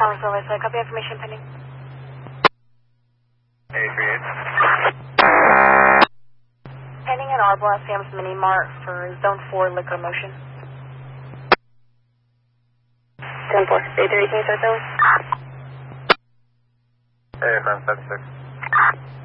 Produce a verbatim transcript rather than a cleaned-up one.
Congressville, I copy information pending. eight three eight. Pending an Arbor Sam's Mini Mart for Zone four liquor motion. ten four. eight three eight, can you start that one? Hey, from seven six.